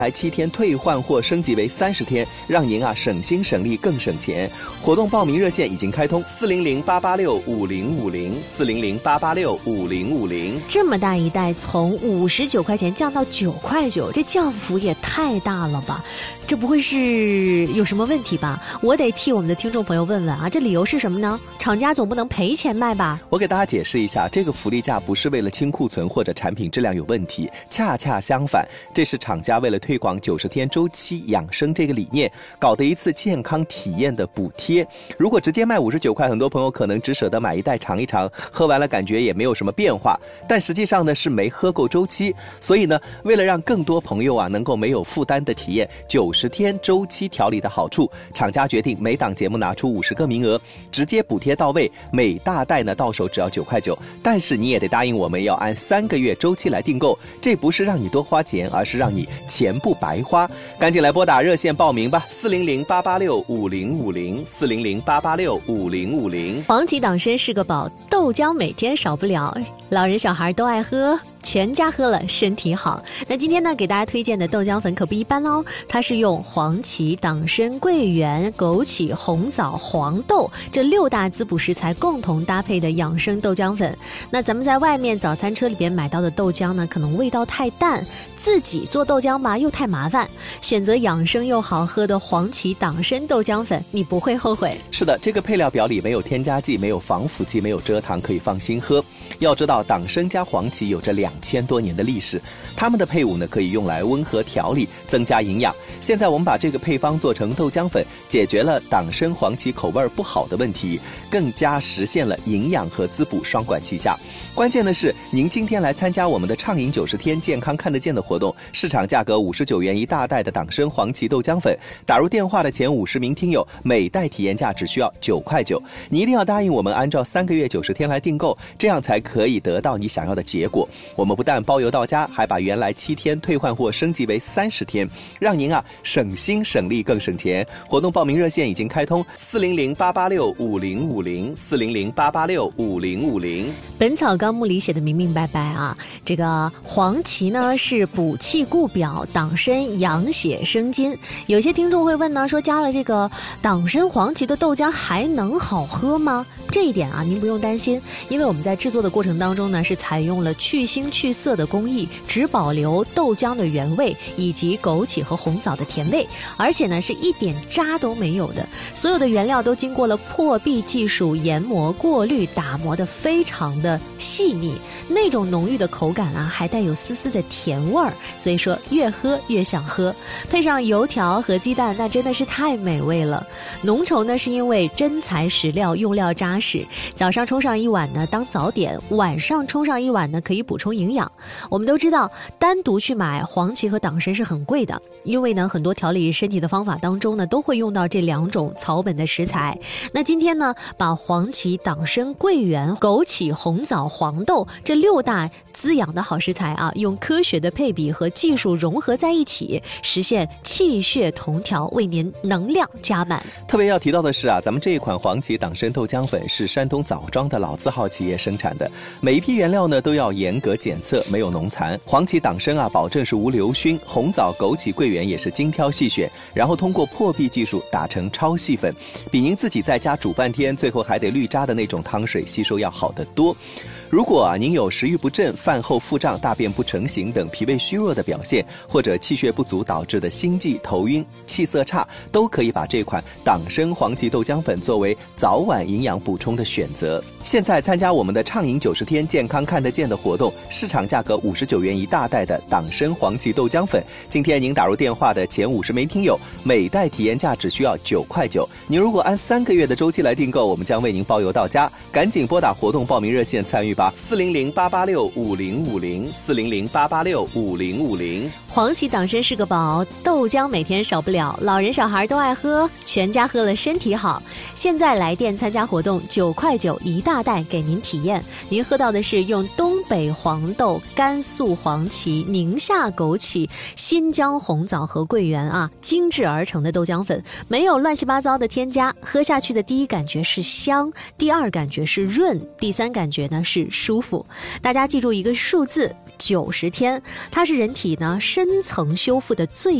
7天退换或升级为30天，让您省心省力更省钱。活动报名热线已经开通，400-886-5050，400-886-5050。 这么大一袋，从59块钱降到9块9，这降幅也太大了吧？这不会是有什么问题吧？我得替我们的听众朋友问问啊，这理由是什么呢？厂家总不能赔钱卖吧？ 我给大家解释一下，这个福利价不是为了清库存或者产品质量有问题，恰恰相反，这是厂家为了推广90天周期养生这个理念，搞的一次健康体验的补贴。如果直接卖59块，很多朋友可能只舍得买一袋尝一尝，喝完了感觉也没有什么变化，但实际上呢是没喝够周期。所以呢，为了让更多朋友能够没有负担的体验90天周期调理的好处，厂家决定每档节目拿出50个名额，直接补贴到位，每大袋呢到手只要9块9。但是你也得答应我们要按3个月周期来订购，这不是让你多花钱，而是让你钱不白花。赶紧来拨打热线报名吧，400-886-5050，400-886-5050。 黄芪党参是个宝，豆浆每天少不了，老人小孩都爱喝，全家喝了身体好。那今天呢，给大家推荐的豆浆粉可不一般哦，它是用黄芪、党参、桂圆、枸杞、红枣、黄豆这6大滋补食材共同搭配的养生豆浆粉。那咱们在外面早餐车里边买到的豆浆呢，可能味道太淡，自己做豆浆吧又太麻烦，选择养生又好喝的黄芪党参豆浆粉，你不会后悔。 是的，这个配料表里没有添加剂，没有防腐剂，没有蔗糖，可以放心喝。要知道党参加黄芪有着2000多年的历史，它们的配伍呢可以用来温和调理，增加营养。现在我们把这个配方做成豆浆粉，解决了党参黄芪口味不好的问题，更加实现了营养和滋补双管齐下。关键的是，您今天来参加我们的畅饮90天健康看得见的活动，市场价格59元一大袋的党参黄芪豆浆粉，打入电话的前50名听友，每袋体验价只需要9块9。你一定要答应我们，按照3个月90天来订购，这样才可以得到你想要的结果。我们不但包邮到家，还把原来7天退换货升级为30天，让您省心省力更省钱。活动报名热线已经开通，400-886-5050，400-886-5050。 本草纲目里写的明明白白啊，这个黄芪呢是补气固表，党参养血生津。有些听众会问呢，说加了这个党参黄芪的豆浆还能好喝吗？这一点您不用担心，因为我们在制作的过程当中呢，是采用了去腥去涩的工艺，只保留豆浆的原味以及枸杞和红枣的甜味，而且呢是一点渣都没有的。所有的原料都经过了破壁技术研磨、过滤、打磨的非常的细腻，那种浓郁的口感还带有丝丝的甜味儿，所以说越喝越想喝。配上油条和鸡蛋，那真的是太美味了。浓稠呢是因为真材实料，用料扎实，早上冲上一碗呢当早点，晚上冲上一碗呢可以补充营养。我们都知道单独去买黄芪和党参是很贵的，因为呢很多调理身体的方法当中呢都会用到这2种草本的食材。那今天呢把黄芪、党参、桂圆、枸杞、红枣、黄豆这6大滋养的好食材用科学的配比和技术融合在一起，实现气血同调，为您能量加满。 特别要提到的是咱们这一款黄芪党参豆浆粉是山东枣庄的老字号企业生产的，每一批原料呢都要严格检测，没有农残。黄芪党参保证是无硫熏，红枣、枸杞、桂圆也是精挑细选，然后通过破壁技术打成超细粉，比您自己在家煮半天最后还得滤渣的那种汤水吸收要好得多。如果您有食欲不振、饭后腹胀、大便不成形等脾胃虚弱的表现，或者气血不足导致的心悸、头晕、气色差，都可以把这款党参黄芪豆浆粉作为早晚营养补充的选择。现在参加我们的畅饮90天健康看得见的活动，市场价格59元一大袋的党参黄芪豆浆粉，今天您打入电话的前50名听友，每袋体验价只需要9块9。您如果按3个月的周期来订购，我们将为您包邮到家。赶紧拨打活动报名热线参与吧，400-886-5050，400-886-5050。 黄芪党参是个宝，豆浆每天少不了，老人小孩都爱喝，全家喝了身体好。现在来电参加活动，9块9一大袋给您体验。您喝到的是用东北黄豆、甘肃黄芪、宁夏枸杞、新疆红枣和桂圆精制而成的豆浆粉，没有乱七八糟的添加。喝下去的第一感觉是香，第二感觉是润，第3感觉呢是舒服。大家记住一个数字 90天，它是人体呢深层修复的最